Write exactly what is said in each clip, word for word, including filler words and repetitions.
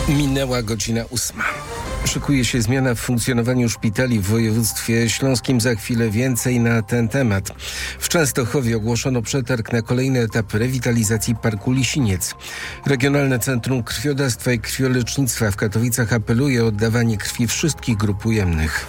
Minęła godzina ósma. Szykuje się zmiana w funkcjonowaniu szpitali w województwie śląskim. Za chwilę więcej na ten temat. W Częstochowie ogłoszono przetarg na kolejny etap rewitalizacji Parku Lisiniec. Regionalne Centrum Krwiodawstwa i Krwiolecznictwa w Katowicach apeluje o oddawanie krwi wszystkich grup ujemnych.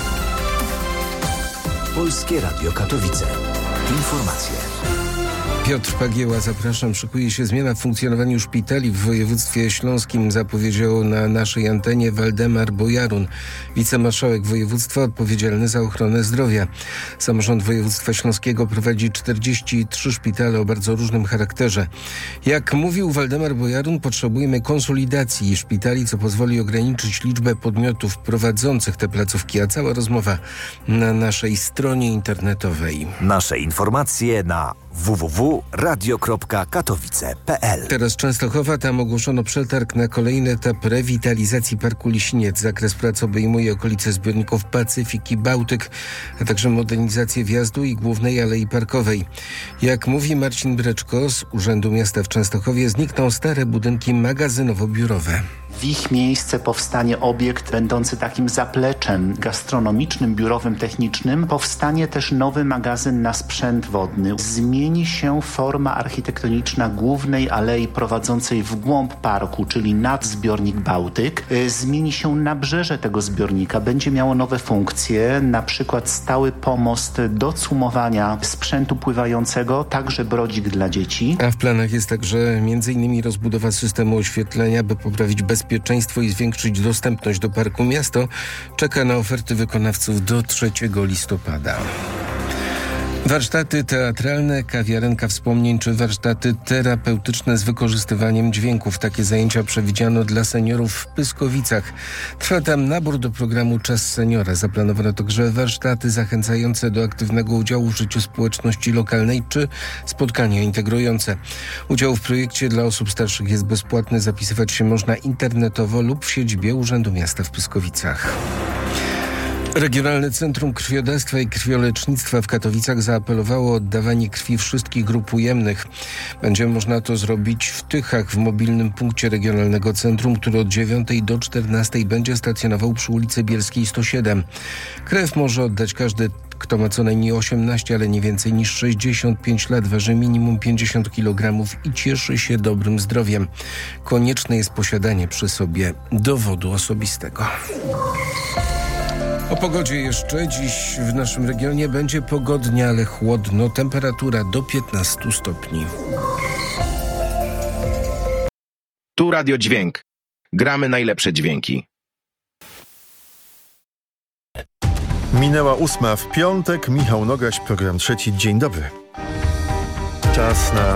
Polskie Radio Katowice. Informacje. Piotr Pagieła, zapraszam. Szykuje się zmiana w funkcjonowaniu szpitali w województwie śląskim, zapowiedział na naszej antenie Waldemar Bojarun, wicemarszałek województwa odpowiedzialny za ochronę zdrowia. Samorząd województwa śląskiego prowadzi czterdzieści trzy szpitale o bardzo różnym charakterze. Jak mówił Waldemar Bojarun, potrzebujemy konsolidacji szpitali, co pozwoli ograniczyć liczbę podmiotów prowadzących te placówki, a cała rozmowa na naszej stronie internetowej. Nasze informacje na w w w kropka radio kropka katowice kropka p l. Teraz Częstochowa, tam ogłoszono przetarg na kolejny etap rewitalizacji Parku Lisiniec. Zakres prac obejmuje okolice zbiorników Pacyfik i Bałtyk, a także modernizację wjazdu i głównej alei parkowej. Jak mówi Marcin Breczko z Urzędu Miasta w Częstochowie, znikną stare budynki magazynowo-biurowe. W ich miejsce powstanie obiekt będący takim zapleczem gastronomicznym, biurowym, technicznym. Powstanie też nowy magazyn na sprzęt wodny. Zmieni się forma architektoniczna głównej alei prowadzącej w głąb parku, czyli nad zbiornik Bałtyk. Zmieni się nabrzeże tego zbiornika. Będzie miało nowe funkcje, na przykład stały pomost do cumowania sprzętu pływającego, także brodzik dla dzieci. A w planach jest także między innymi rozbudowa systemu oświetlenia, by poprawić bezpieczeństwo bezpieczeństwo i zwiększyć dostępność do parku. Miasto czeka na oferty wykonawców do trzeciego listopada. Warsztaty teatralne, kawiarenka wspomnień czy warsztaty terapeutyczne z wykorzystywaniem dźwięków. Takie zajęcia przewidziano dla seniorów w Pyskowicach. Trwa tam nabór do programu Czas Seniora. Zaplanowano także warsztaty zachęcające do aktywnego udziału w życiu społeczności lokalnej czy spotkania integrujące. Udział w projekcie dla osób starszych jest bezpłatny. Zapisywać się można internetowo lub w siedzibie Urzędu Miasta w Pyskowicach. Regionalne Centrum Krwiodawstwa i Krwiolecznictwa w Katowicach zaapelowało o oddawanie krwi wszystkich grup ujemnych. Będzie można to zrobić w Tychach, w mobilnym punkcie Regionalnego Centrum, który od dziewiątej do czternastej będzie stacjonował przy ulicy Bielskiej sto siedem. Krew może oddać każdy, kto ma co najmniej osiemnaście, ale nie więcej niż sześćdziesiąt pięć lat, waży minimum pięćdziesiąt kilogramów i cieszy się dobrym zdrowiem. Konieczne jest posiadanie przy sobie dowodu osobistego. O pogodzie jeszcze. Dziś w naszym regionie będzie pogodnie, ale chłodno. Temperatura do piętnastu stopni. Tu Radio Dźwięk. Gramy najlepsze dźwięki. Minęła ósma w piątek. Michał Nogaś, program trzeci. Dzień dobry. Czas na